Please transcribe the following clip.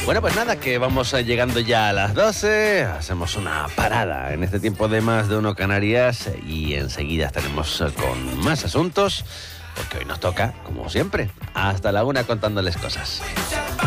Bueno, pues nada, que vamos llegando ya a las 12, hacemos una parada en este tiempo de Más de Uno Canarias y enseguida estaremos con más asuntos, porque hoy nos toca, como siempre, hasta la 1 contándoles cosas.